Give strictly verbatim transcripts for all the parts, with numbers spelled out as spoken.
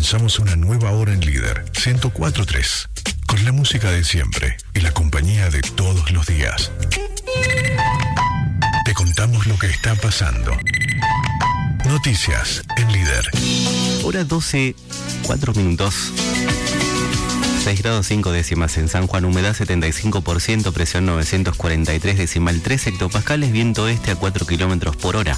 Comenzamos una nueva hora en Líder ciento cuatro punto tres, con la música de siempre y la compañía de todos los días. Te contamos lo que está pasando. Noticias en Líder. Hora doce, cuatro minutos. seis grados cinco décimas en San Juan, humedad setenta y cinco por ciento, presión novecientos cuarenta y tres decimal tres hectopascales, viento este a cuatro kilómetros por hora.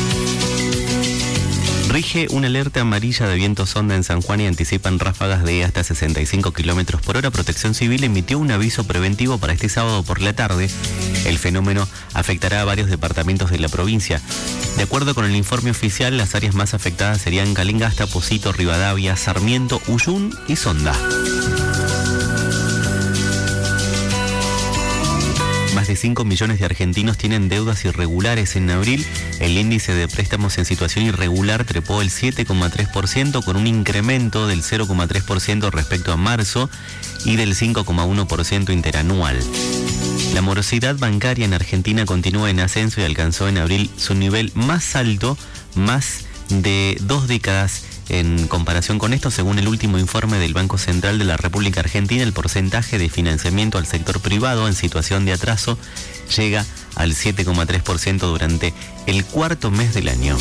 Rige una alerta amarilla de viento sonda en San Juan y anticipan ráfagas de hasta sesenta y cinco kilómetros por hora. Protección Civil emitió un aviso preventivo para este sábado por la tarde. El fenómeno afectará a varios departamentos de la provincia. De acuerdo con el informe oficial, las áreas más afectadas serían Calingasta, Pocito, Rivadavia, Sarmiento, Uyún y Sonda. Más de cinco millones de argentinos tienen deudas irregulares. En abril, el índice de préstamos en situación irregular trepó el siete coma tres por ciento con un incremento del cero coma tres por ciento respecto a marzo y del cinco coma uno por ciento interanual. La morosidad bancaria en Argentina continúa en ascenso y alcanzó en abril su nivel más alto, más de dos décadas. En comparación con esto, según el último informe del Banco Central de la República Argentina, el porcentaje de financiamiento al sector privado en situación de atraso llega al siete coma tres por ciento durante el cuarto mes del año.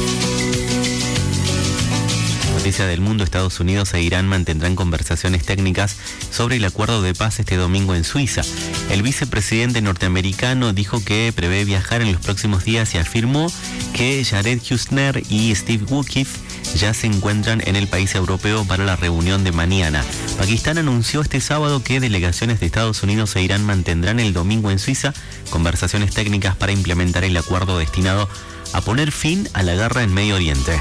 Noticia del mundo: Estados Unidos e Irán mantendrán conversaciones técnicas sobre el acuerdo de paz este domingo en Suiza. El vicepresidente norteamericano dijo que prevé viajar en los próximos días y afirmó que Jared Kushner y Steve Witkoff ya se encuentran en el país europeo para la reunión de mañana. Pakistán anunció este sábado que delegaciones de Estados Unidos e Irán mantendrán el domingo en Suiza conversaciones técnicas para implementar el acuerdo destinado a poner fin a la guerra en Medio Oriente.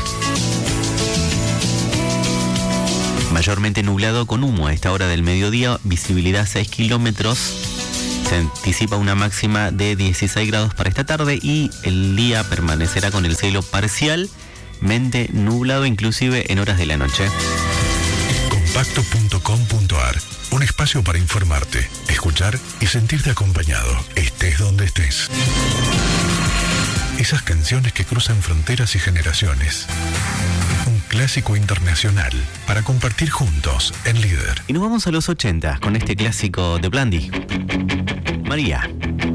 Mayormente nublado con humo a esta hora del mediodía, visibilidad seis kilómetros. Se anticipa una máxima de dieciséis grados para esta tarde y el día permanecerá con el cielo parcialmente nublado, inclusive en horas de la noche. Compacto punto com punto ar, un espacio para informarte, escuchar y sentirte acompañado, estés donde estés. Esas canciones que cruzan fronteras y generaciones. Un clásico internacional para compartir juntos en Líder. Y nos vamos a los ochenta con este clásico de Blondie, María.